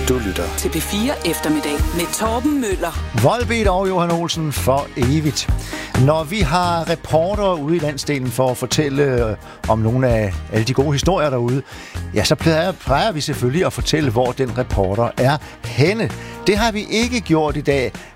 Du lytter til P4 Eftermiddag med Torben Møller, Volbeat og Johan Olsen for evigt. Når vi har reportere ude i landsdelen for at fortælle om nogle af alle de gode historier derude, ja, så plejer vi selvfølgelig at fortælle, hvor den reporter er henne. Det har vi ikke gjort i dag,